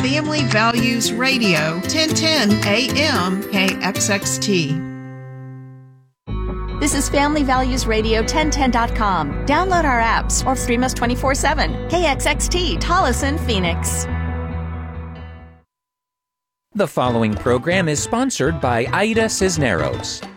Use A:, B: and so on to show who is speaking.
A: Family Values Radio, 1010 AM KXXT.
B: This is Family Values Radio 1010.com. Download our apps or stream us 24/7. KXXT, Tolleson, Phoenix.
C: The following program is sponsored by Aida Cisneros.